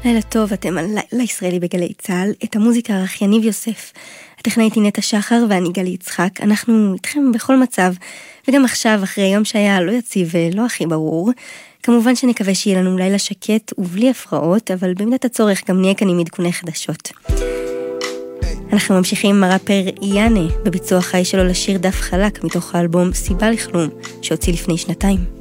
לילה טוב, אתם על לילה ישראלי בגלי צהל, את המוזיקה ערך יניב יוסף. הטכנאית היא נטע שחר ואני גלי יצחק, אנחנו איתכם בכל מצב, וגם עכשיו אחרי יום שהיה לא יציב ולא הכי ברור, כמובן שנקווה שיהיה לנו לילה שקט ובלי הפרעות, אבל במידת הצורך גם נהיה כאן עם עדכוני חדשות. אנחנו ממשיכים עם הראפר יאנה, בביצוע חי שלו לשיר דף חלק מתוך האלבום סיבה לכלום, שהוציא לפני 2 שנתיים.